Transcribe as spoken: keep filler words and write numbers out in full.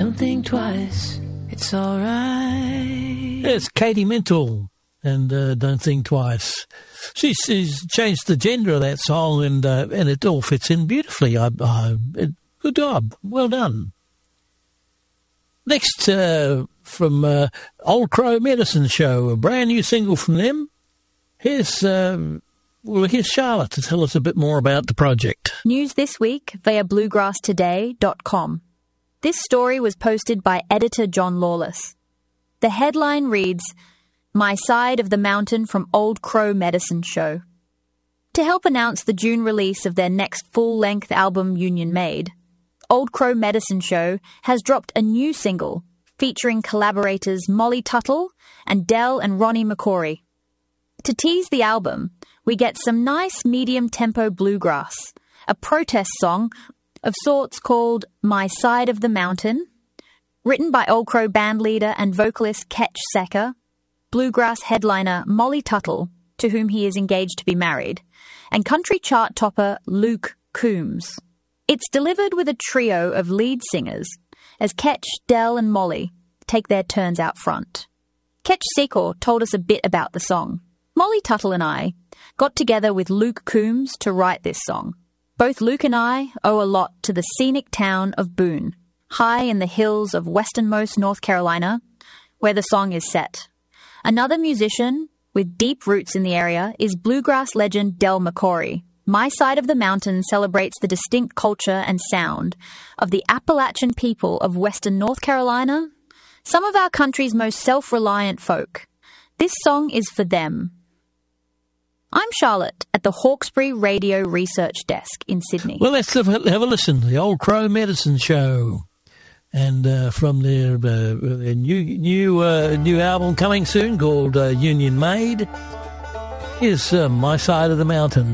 Don't think twice, it's all right. It's Katie Mintle, and uh, Don't Think Twice. She, she's changed the gender of that song, and uh, and it all fits in beautifully. I, I, it, good job. Well done. Next, uh, from uh, Old Crow Medicine Show, a brand new single from them. Here's, uh, well, here's Charlotte to tell us a bit more about the project. News this week via bluegrass today dot com. This story was posted by editor John Lawless. The headline reads, My Side of the Mountain from Old Crow Medicine Show. To help announce the June release of their next full-length album Union Made, Old Crow Medicine Show has dropped a new single featuring collaborators Molly Tuttle and Del and Ronnie McCory. To tease the album, we get some nice medium-tempo bluegrass, a protest song of sorts called My Side of the Mountain, written by Old Crow bandleader and vocalist Ketch Secker, bluegrass headliner Molly Tuttle, to whom he is engaged to be married, and country chart topper Luke Combs. It's delivered with a trio of lead singers as Ketch, Del and Molly take their turns out front. Ketch Secker told us a bit about the song. Molly Tuttle and I got together with Luke Combs to write this song. Both Luke and I owe a lot to the scenic town of Boone, high in the hills of westernmost North Carolina, where the song is set. Another musician with deep roots in the area is bluegrass legend Del McCory. My Side of the Mountain celebrates the distinct culture and sound of the Appalachian people of western North Carolina, some of our country's most self-reliant folk. This song is for them. I'm Charlotte at the Hawkesbury Radio Research Desk in Sydney. Well, let's have a, have a listen to the Old Crow Medicine Show. And uh, from their, uh, their new new uh, new album coming soon called uh, Union Made, here's uh, My Side of the Mountain.